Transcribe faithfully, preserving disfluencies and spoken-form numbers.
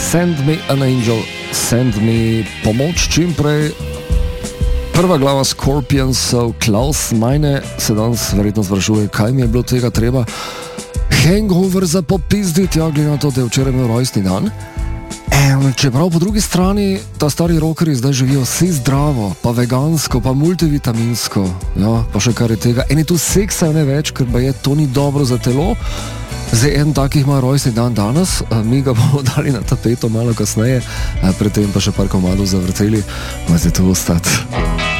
Send me an angel, send me pomoč čim prej. Prva glava Scorpionsov, Klaus Meine, se danes verjetno sprašuje, kaj mi je bilo tega treba. Hangover za popizditi, ja, glede na to, da je včeraj imel rojstni dan. E, čeprav po drugi strani ta stari rockeri zdaj živijo vsi zdravo, pa vegansko, pa multivitaminsko, ja, pa še kar je tega. Eni tu seksajo ne več, ker pa je to ni dobro za telo. Zdaj en takih ima rojstni dan danes, mi ga bomo dali na tapeto malo kasneje, predtem pa še par komadov zavrteli, morate tu ostati.